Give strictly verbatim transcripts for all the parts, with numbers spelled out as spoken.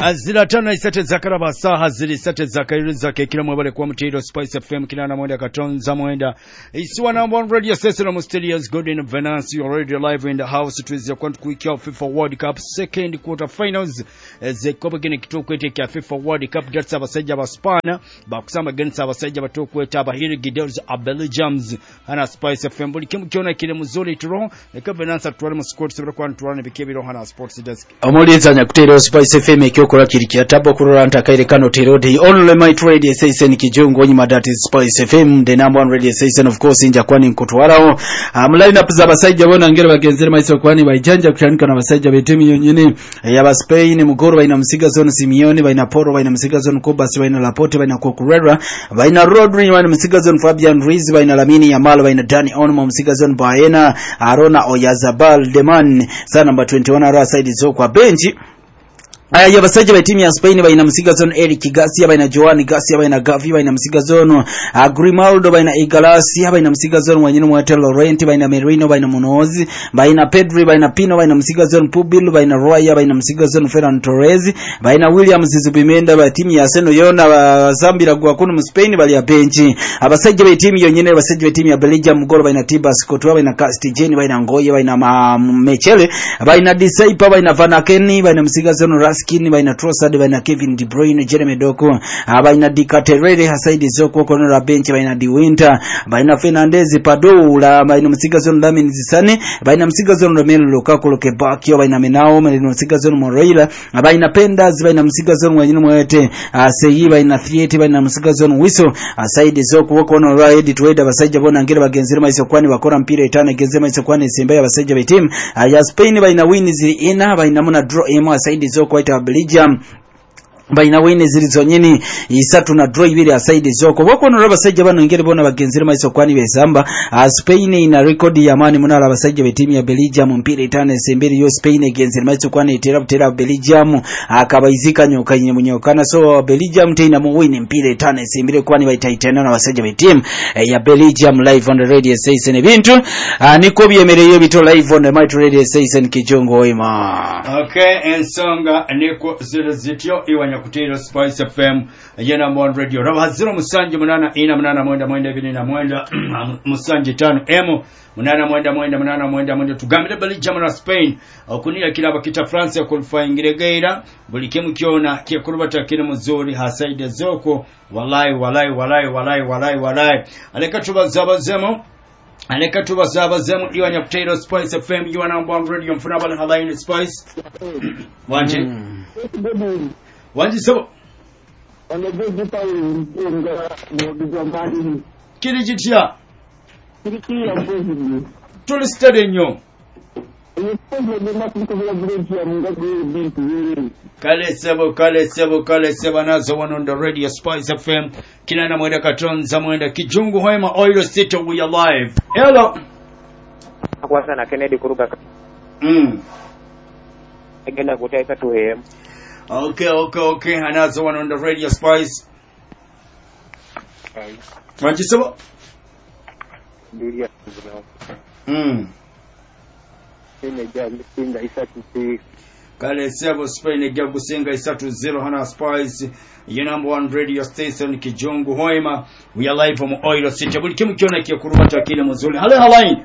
Azira tano isate zakaraba saha ziri isate zakayiriza kekira mwebale kwa mtiro Spice F M kinana mwenda katonza mwenda isiwa number one radio station of studios good in Venance. You're already live in the house. It is your quant quick of FIFA World Cup second quarter finals ze kopa gine kitukwete kya FIFA World Cup gatsa abasajja ba Spain bakusamba gensa abasajja batokwete abahiri Gidels Belgiums hana Spice F M buli kimu kyona kile muzuri turo eka Venance atwale mu squad sebera kwa ntwale bikebiro hana sports desk amulizanya kutero Spice F M ekyokola kirikia tabo kuranta kaire kano tero the only my radio station kijungo nyima that is Spice F M the number one radio station of course inja kwani nkutwarao am line up za basajja bona ngere bagenzere maiso kwani bayijanja kutanika na basajja betemi yonyine ya ba Spain mugoro baina msiga zone Simeone baina Poro baina msiga zone Kobas baina Laporte baina Cucurella baina Rodri baina msiga zone Fabian Ruiz baina Lamine Yamal baina Dani Olmo msiga zone Baena Arona Oyazabal Deman sa number twenty-one ara side zo kwa benchi. Aya ya basajja ba timu ya Spain baina msiga zone Eric Garcia baina Joan Garcia baina Gavi baina msiga zone uh, Grimaldo baina Igalacia baina msiga zone wanyine mwete Laurent baina Merino baina Munoz baina Pedri baina Pino baina msiga zone Pubil baina Roya baina msiga zone Ferran Torres baina Williams Zubimenda ba timu ya Arsenal yona ba Zambia gwa kuno mu Spain bali ya benchi. Abasajja ba timu yonyine basajja ba timu ya Belgium gol baina Tibas Courtois baina Castillejo baina Ngoye baina Mechele baina Disaipa baina Van Aken baina msiga zone Kini baina Trossard baina Kevin De Bruyne Jeremy Doku baina Dikaterere hasaidi zoko kono la bench baina Di Winter baina Fernandez Padoula baina msiga zone Lamine Zisane baina msiga zone Romelu Lukaku Lokebakio baina Menao baina msiga zone Moreira baina Pendas baina msiga zone wanyine mwete Seyi baina Thieti baina msiga zone Wiso hasaidi zoko kono la edit weda basajja bona ngire bagenzire maiso kwani bakora mpira itane geze maiso kwani Simba ya basajja ba team ya Spain baina win ziri ina baina muna draw emo hasaidi zoko waita Belgium baina wine zilizo nyini isatu na draw ibiri aside zoko wako no basajja bano ngere bona bagenzire maiso kwani besamba Spain ina record ya mani munala basajja be timu ya Belgium mpira itane semberi yo Spain agenzire maiso kwani itera butera Belgium akabaizika nyoka nyine munyokana so Belgium tena mu win mpira itane semberi kwani baitaitana na basajja be timu ya Belgium live on the radio station ebintu niko byemereyo bito live on the my radio station kijongo oima okay ensonga niko zero zityo iwanya kutero Spice F M yena mon radio raba zero musanje munana ina munana mwenda mwenda bine na mwenda musanje tano emo munana mwenda mwenda munana mwenda mwenda tugambire Belgium na Spain okunia kilaba kita France ya qualifying regeira buli kimu kiona kikurubata kile muzuri hasaide zoko wallahi wallahi wallahi wallahi wallahi wallahi aleka tubazaba zemo aleka tubazaba zemo iwanya kutero Spice F M you are number one radio mfuna bali halaini Spice wanje Wanji sabo Wangeje pale ngonga ndio mbali kiri jitia kiri kiri mbozi tuli study nyo kale sabo kale sabo kale sabo nazo one on the radio Spice F M kinana mwenda katonza mwenda kijungu hoima oil city we are live hello kwa sana Kennedy kuruka mm agenda kutaika tu hem. Okay, okay, okay. Another one on the radio Spice. Okay. What you say? Diria. Hmm. Ine jambo singa isatu zero. Kale sebo Spain jambo singa isatu zero hana Spice. You number one radio station Kijongo Hoima. We are live from Oil City. Buli kimu kiona kia kurubata kile muzuri. Hale halaini.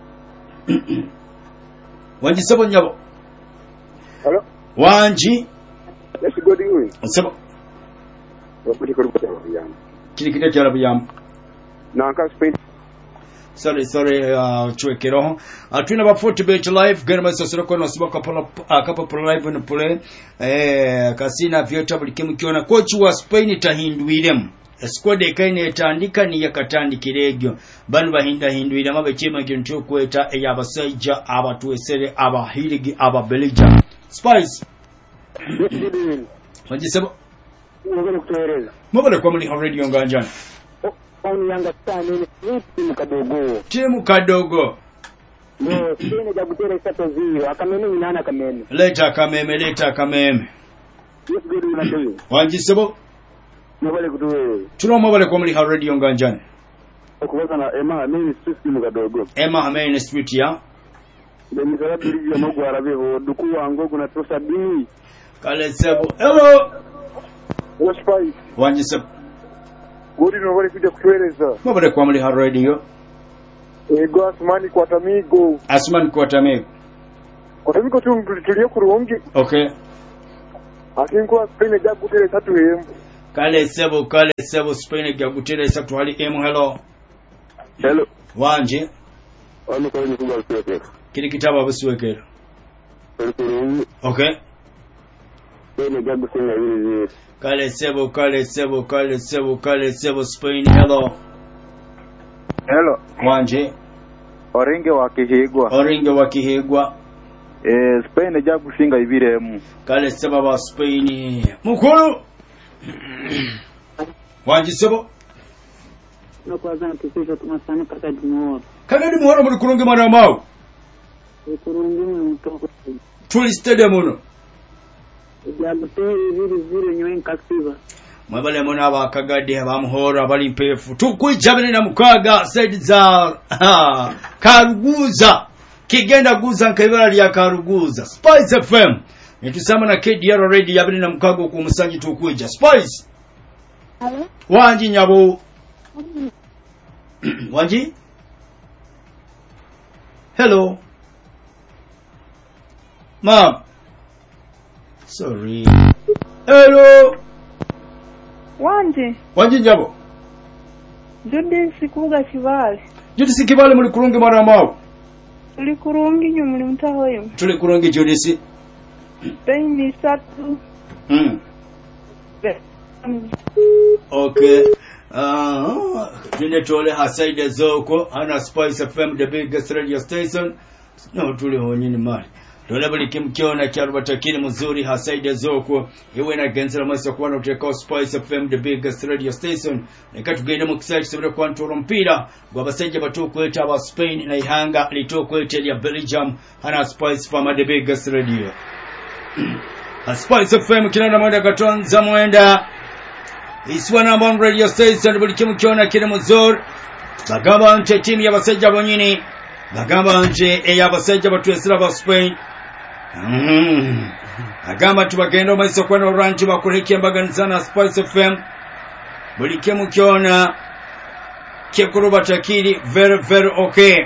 Wanji sebo nyabo. Hello. Wanji. Let's go to you. Sebo. Wapiti kuruka yam. Kili kile cha yam. Na ka Spain. Sorry, sorry, uh, chuekero. Atuna ba forty bet live, gana masosoro kono siba kapala akapa pro live no play. Eh, kasina vyota bulikimu kiona coach wa Spain tahindwirem. Squad ekaine etandika ni yakatandikirego. Banu bahinda hindwira mabe chema kintu kweta eyabasajja abatuesere abahirigi ababelija. Spice. Wajisebo. Ngone kutereza. Mobile kwa mli radio nganjani. Oni yanga sana ni timu kadogo. Timu kadogo. Ndio, tena jabutera isato zero. Akameme ni nana kameme. Leta kameme, leta kameme. Yes good una ndio. Wajisebo. Mobile kutuwe. Tuno mobile kwa mli radio nganjani. Okubaza na Emma Main Street timu kadogo. Emma Main Street ya. Ndio mzara biliji ya mogwara beho duku wango kuna tosa bi. Kale sebo. Hello. Yes, Spice. Wanji sebo. Godi nobali kuja kutueleza. Mabade kwa mli hard radio. Ego Asmani kwa Tamigo. Asmani kwa Tamigo. Kwa Tamigo tu tuliye kurungi. Okay. Akinkwa Spain ja kutere tatu hemu. Kale sebo kale sebo Spain ja kutere tatu hali emu. Hello. Hello. Wanji. Ano kwa ni kuba kutere. Kili kitaba basiwekera. Okay. Spain ja kutere hivi. Kale sebo kale sebo kale sebo kale sebo Spain. Hello. Hello. Wanji. Oringe wa Kihigwa. Oringe wa Kihigwa. Eh, Spain ja kusinga ibiremu. Kale sebo ba Spain. Mukuru. Wanji sebo. No kwazana tukisha tumasana kakadi muhoro. Kakadi muhoro muri kurungi mwana mau. Kurungi mutoko. Tuli stadium uno. Jaguteri vile vile nyoen kaksiba. Mwabale mwana wa Kagadi abamuhoro abali mpefu. Tukwijabene na mukaga said za ha, Karuguza. Kigenda guza nkabira lya Karuguza. Spice F M. Nitusama na K D R radio yabene na mukaga ku musanyi tukwija. Spice. Hello. Wanji nyabo. Wanji? Hello. Mom. Sorry. Hello. Wanji. Wanji nyabo. Judy sikuga kibali. Judy sikibali muri kurungi mara mawo. Tuli kurungi nyo muri mutahoyo. Tuli kurungi Judy si. Baini satu. Mm. Okay. Ah, tune tole hasaide zoko ana Spice F M the biggest radio station. No tuli honyini mali. Tole bali kimkiona kyarubatakini mzuri hasaide zoko iwe na genzera mwesa kuwana uteka Spice F M the biggest radio station. Nekatugenda mu kisaichi sebere kwa ntoro mpira gwa basajja batukweta aba Spain na ihanga litukweta ya Belgium ana Spice F M the biggest radio. Spice F M kinana mwenda katonza mwenda Iswa number one radio station buli kimu kyona kiri muzuri. Bagamba nche timu ya basajja bonyini. Bagamba nche eya basajja batwesira ba Spain. Mm. Agamba tubagenda omaiso kwa orange bakuleke mbaganizana Spice F M. Buli kimu kyona kyekuruba takiri very very okay.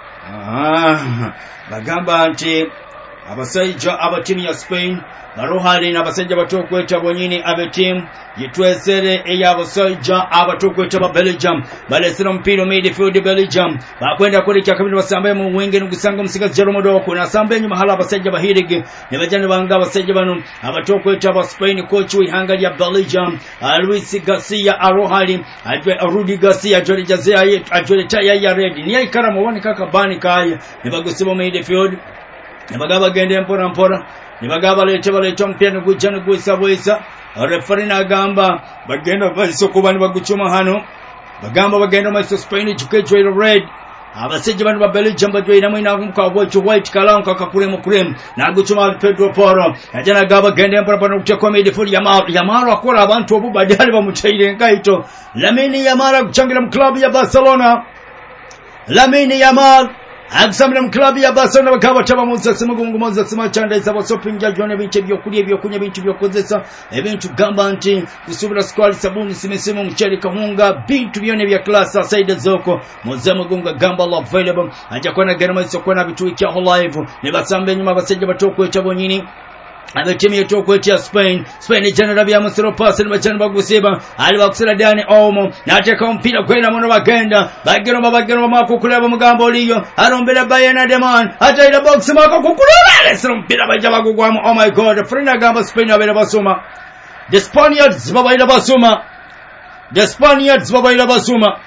Ah. Bagamba nche abasajja abatimu ya Spain baruhali na basajja batokweta bonyini abe team yitwesere eya basajja abatokweta ba Belgium balesera mpiro midfield Belgium bakwenda kuri kya kabiri basambaye mu wenge n'ugusanga musiga Jeromodo ko nasambaye nyuma hala basajja bahirige ne bajana banga basajja bano abatokweta ba Spain coach wihanga ya Belgium Luis Garcia aruhali adwe Rudi Garcia jole jazia ajole taya ya red ni ikara mubone kaka bani kaya ne bagusimo midfield ne bagaba gende mpora mpora Nibagaba lete balete mpeno gujana gwisabwisa referee nagamba bagenda baliso kuba nibaguchuma hano bagamba bagenda mu Spain jukejo ilo red abasajja bano ba Belgium badwe namwe nakumka bwacho white kalanka kakuremo kurem naguchuma Pedro Porro ajana gaba gende mpora pano kuchekwa midfield ya Yamaro Yamaro akora abantu obu badali bamuchaire nkaito Lamine Yamal kuchangira mu club ya Barcelona Lamine Yamal Aksamira mu club ya Barcelona bakaba taba mu nsase mugungu moza sima chanda isaba shopping jone binche byo kuri byo kunya bintu byo kozesa ebintu gamba nti kusubira squad sabuni simesimu mcheli kahunga bintu byone bya class side zoko moza mugunga gamba la available aja kona garama isokona bitu ikya live ne basambe nyuma basajja batokwecha bonyini Abe timu yetu kwetia Spain Spain jana rabia musiro pass ni bachana baguseba ali bakusira Dani Olmo nateka mpira kwenda muno bagenda bagero babagero mako kuleba mugambo liyo arombera Bayern Deman hata ile box mako kukulala lesero mpira baja bagugwamo. Oh my god frina gamba Spain abera basoma the Spaniards babaila basoma the Spaniards babaila basoma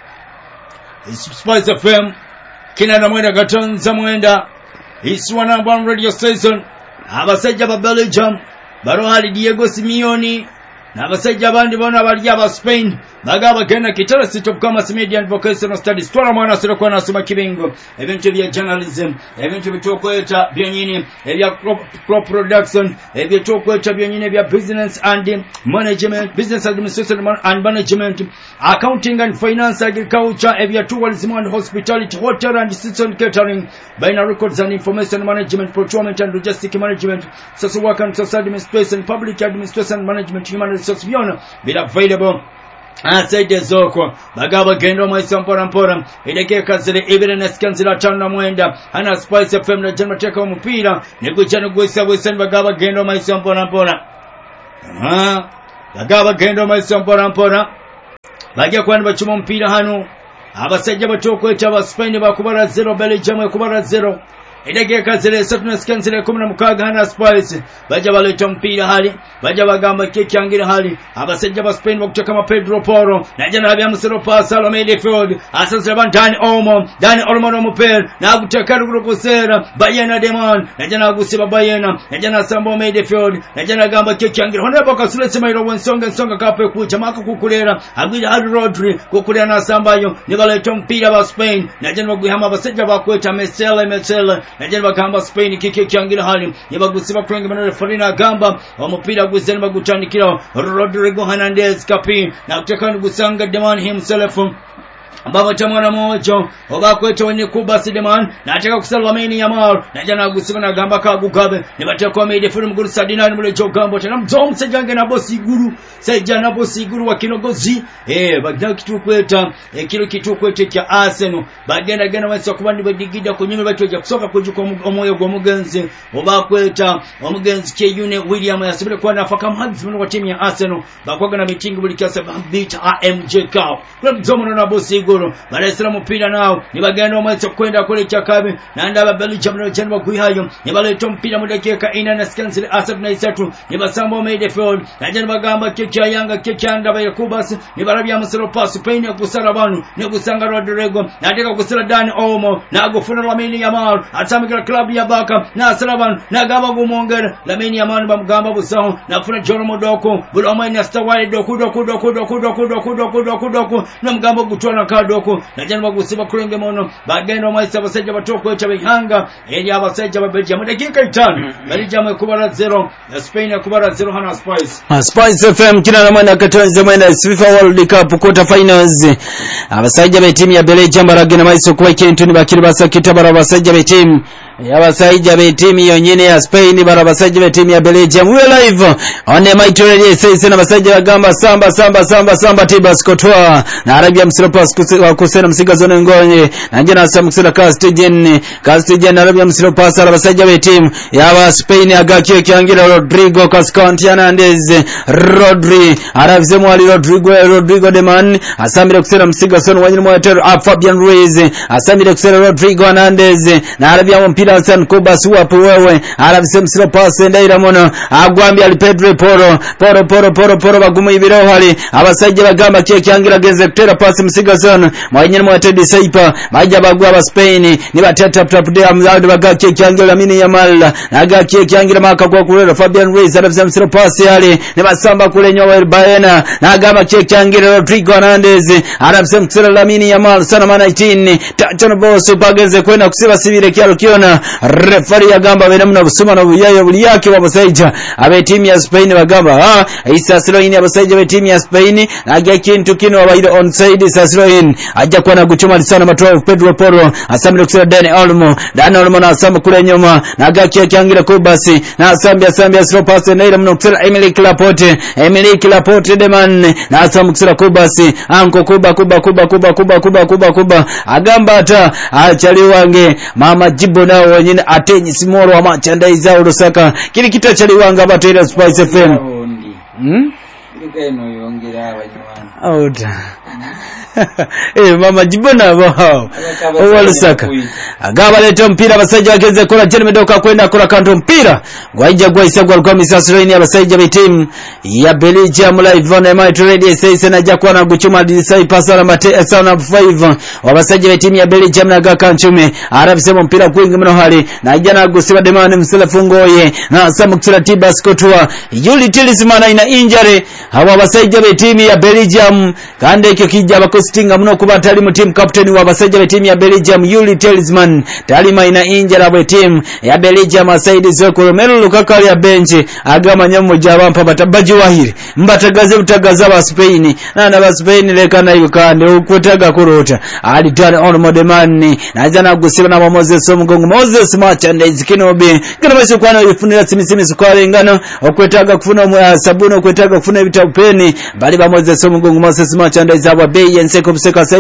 Spice F M kinana mwenda gatonza mwenda Iswa number one radio station abasajja ba Belgium barohali Diego Simeone n'abasajja abandi bona bali aba Spain bagaba genda kitala City of Commerce Media and Vocational Studies twala mwana asira kwa nasoma kibingo ebintu bya journalism ebintu bitokweta byenyini ebya crop production ebitokweta byenyini bya business and management business administration and management accounting and finance agriculture ebya tourism and hospitality hotel and season catering binary records and information management procurement and logistic management social work and social administration public administration management human resource byona bila available asaide zoko bagaba gendo mwaisa mpora mpora idekeka zile ibire na skanzila tano na mwenda ana Spice F M na jana teka mpira nikuchana gwesa gwesa bagaba gendo mwaisa mpora mpora aha bagaba gendo mwaisa mpora mpora bajya kwani bachuma mpira hano abasajja batoko echaba Spain bakubara zero Belgium kubara zero idekeka zile satuna skanzila kumi na mukaga hana Spice baja baleta mpira hali baja bagamba kekyangira hali abasajja ba Spain bakuchaka ma Pedro Porro na jana abya musero pasa Salome Midfield asasa Dani Olmo Dani Olmo no mupera na gutaka rugukosera Bayena Demon na jana gusiba Bayena na jana Sambo Midfield na jana gamba kekyangira honda baka suletse mairo wensonga nsonga kape kucha maka kukulera agwira hadi Rodri kukulera na Sambayo ni baleta mpira ba Spain na jana bagwihama abasajja bakweta Mesela Mesela na jana bagamba Spain kekyangira hali ni bagusiba kwenge manore Farina gamba omupira guzeni bagutandikira Rodrigo Hernandez kapi na kutaka gusanga Deman himself ambao chamwana mojo obakwete wenye kuba Sideman na ataka kusalameni Yamal na jana gusika na gamba ka gukabe ni batako meide film guru sadina mule jogambo tena mzom sejange na bosi guru sejana bosi guru wa kinogozi eh bagenda kitu kweta eh, kilo kitu kwete cha Arsenal bagenda gena wese kubandi badigida kunyume batoja kusoka kujuko omoyo gwa mugenzi obakweta omugenzi ke une William yasibire kwa nafaka mhadzi wa timu ya Arsenal bakwaga na meeting buli kasa beat A M J Kao kwa mzomo na bosi guru balesera mupira nao nibagenda omweso kwenda kule chakabe na ndaba Belgium no chenwa kuihayo nibaleta mpira mudakeka ina na skansil asab na isatu nibasamba Midfield na jana bagamba kekya yanga kekya ndaba yakubasi nibarabya musero pass Spain ya kusala banu ne kusanga Rodrigo na ateka kusala Dani Olmo na agufuna Lamine Yamal atamikira club ya Baka na Salaban na gamba gumongera Lamine Yamal bamgamba busaho na funa Joro Modoko buloma ina stawale doku doku doku doku doku doku doku doku doku na mgamba gutona doko na jana bagusiba kurenge mono bagenda maisa basajja batoko cha bihanga eli abasajja ba Belgium dakika itano Belgium kubara zero na Spain kubara zero hana Spice Spice F M kina na mwana katonze mwana FIFA World Cup quarter finals abasajja be timu ya Belgium baragena maisa kuba kintu ni bakiri basakita barabasajja be timu yabasajja be timu yonyine ya Spain barabasajja be timu ya Belgium we live on the Mighty Radio sasa na basajja bagamba samba samba samba samba Tibas Courtois na Arabia Msilopas kusena msiga zone ngonye na njana samusira Castigen Castigen Arabia Msilopas abasajja be timu yaba Spain agakye kyangira Rodrigo Cascante Hernandez Rodri Arabia mwali Rodrigo Rodrigo de Man asamira kusena msiga zone wanyine mwater Fabian Ruiz asamira kusena Rodrigo Hernandez na Arabia mpira San Kubas wapo wewe Arabia Msilopas ndaira mono agwambia ali Pedro Porro Porro Porro Porro Porro bagumu ibiro hali abasajja bagamba kye kyangira genze kutera pasi msiga zone mwanyine mwatedi Saipa baja bagwa ba Spain ni batata tap de amzadi bagakye kyangira mini Yamal nagakye kyangira maka kwa kulera Fabian Ruiz Arabia Msilopas yale ni basamba kule nyowa Bayena nagamba kye kyangira Rodrigo Hernandez Arabia Msilopas Lamine Yamal sana ma nineteen tachano boss bageze kwenda kusiba sibire kyalo kiona refari yagamba benamna busuma na buyayo buli yake babasajja abe timu ya Spain bagamba ah Isa Sloin abasajja be timu ya Spain agya kintu kino abaide onside Isa Sloin ajja kwa na guchuma sana matwa Pedro Porro asamira kusera Dani Olmo Dani Olmo na asamba kule nyuma na agakye kyangira ko basi na asambia asambia slow pass na ile mno kusera Emily Laporte Emily Laporte de man na asamba kusera ko basi anko kuba kuba kuba kuba kuba kuba kuba kuba agamba ata achali wange mama jibo na wanyine atenyi simoro wa merchandise urusaka kili kita chali wanga batera Spice F M hmm Ndikeno yongera abanywana out Eh mama jibona bao owalusaka agaba leta mpira abasajja bageze kola jene medoka kwenda kola kanto mpira gwaija gwaisagwa alikuwa misasireni abasajja b'team ya Belgium live on my radio station ajja kwana guchuma disai pasana mate sana five abasajja b'team ya Belgium na gakanchume arabisema mpira kwingi mno hali na ajana gusiba demane mselefu ngoye na samukira tiba skotwa yuli tilismana ina injury aba abasajja b'team ya Belgium kandi ekyo kijja bakostinga mno kuba tali mu team captain wa abasajja b'team ya Belgium Yuli Talisman talima ina injury abo team ya Belgium asaidi zoko Melu Lukaku ya bench agama nyamo jabampa batabaji wahiri mbatagaze butagaza ba Spain na na ba Spain lekana yukande ukutaga kurota ali tani on modemani najana gusiba na Moses Omugongo Moses Merchandise kinobe kana basi kwana yifunira simisimi sikwale ngano okwetaga kufuna uh, sabuni okwetaga kufuna bitapeni bali ba Moses Omugongo Moses Merchandise aba bei yense kubseka